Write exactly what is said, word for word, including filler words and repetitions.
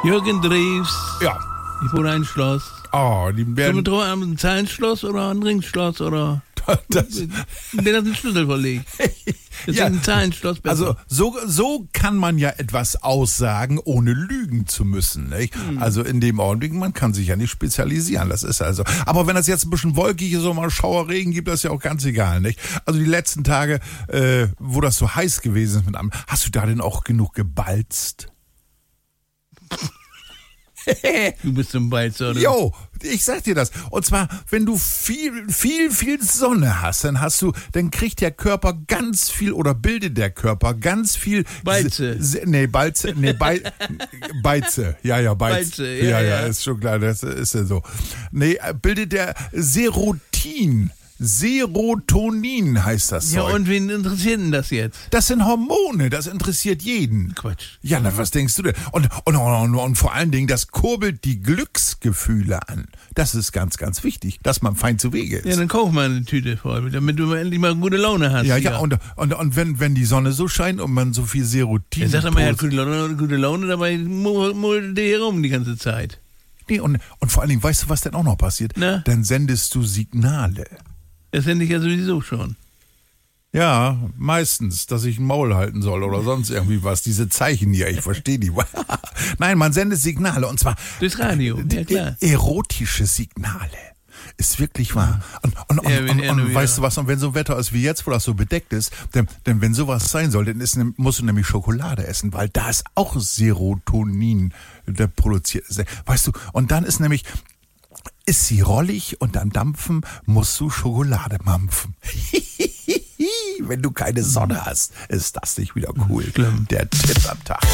Jürgen Drews. Ja. Ich wohne ein Schloss. Oh, die Sollen wir werden... drauf haben, ein Zahlenschloss oder ein Ringschloss oder... Das, Der hat den Schlüssel verlegt. Das ja, ist ein Zahlenschloss besser. also so, so kann man ja etwas aussagen, ohne lügen zu müssen. Nicht? Hm. Also in dem Augenblick, man kann sich ja nicht spezialisieren. Das ist also. Aber wenn das jetzt ein bisschen wolkig ist und mal Schauerregen gibt, das ja auch ganz egal. Nicht? Also die letzten Tage, äh, wo das so heiß gewesen ist mit einem, hast du da denn auch genug gebalzt? Du bist ein Balzer, oder? Jo, ich sag dir das. Und zwar, wenn du viel, viel, viel Sonne hast, dann hast du, dann kriegt der Körper ganz viel oder bildet der Körper ganz viel. Balze. Se, nee, Balze, nee, Bei, Beize. Ja, ja, Beize. Balze, ja, ja, ja, ja. ist schon klar, das ist ja so. Nee, bildet der Serotin. Serotonin heißt das Ja, Zeug. und wen interessiert denn das jetzt? Das sind Hormone, das interessiert jeden. Quatsch. Ja, na, was denkst du denn? Und, und, und, und vor allen Dingen, das kurbelt die Glücksgefühle an. Das ist ganz, ganz wichtig, dass man fein zu Wege ist. Ja, dann kauf mal eine Tüte voll, damit du mal endlich mal gute Laune hast. ja, ja, und, und, und wenn, wenn die Sonne so scheint und man so viel Serotin... Er sagt immer, er hat gute Laune, gute Laune dabei muldert der herum die ganze Zeit. Nee, und, und vor allen Dingen, weißt du, was denn auch noch passiert? Na? Dann sendest du Signale. Das sende ich ja sowieso schon. Ja, meistens, dass ich ein Maul halten soll oder sonst irgendwie was. Diese Zeichen hier, ich verstehe die. Nein, man sendet Signale und zwar Durchs Radio, ja klar. erotische Signale. Ist wirklich wahr. Und, und, und, Ja, und, wenn und, er und nur weißt wieder- du was, und wenn so ein Wetter ist wie jetzt, wo das so bedeckt ist, denn, denn wenn sowas sein soll, dann ist, musst du nämlich Schokolade essen, weil da ist auch Serotonin, der produziert ist. Weißt du, und dann ist nämlich... Ist sie rollig und dann dampfen, musst du Schokolade mampfen. Wenn du keine Sonne hast, ist das nicht wieder cool. Schlimm. Der Tipp am Tag.